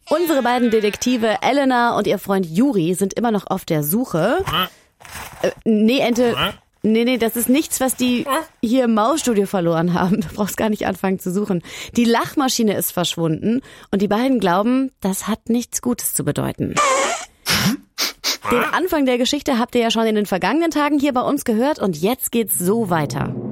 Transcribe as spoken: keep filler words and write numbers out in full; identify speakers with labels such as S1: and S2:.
S1: Unsere beiden Detektive Elena und ihr Freund Juri sind immer noch auf der Suche. Äh, nee, Ente, nee, nee, das ist nichts, was die hier im Mausstudio verloren haben. Du brauchst gar nicht anfangen zu suchen. Die Lachmaschine ist verschwunden und die beiden glauben, das hat nichts Gutes zu bedeuten. Den Anfang der Geschichte habt ihr ja schon in den vergangenen Tagen hier bei uns gehört und jetzt geht's so weiter.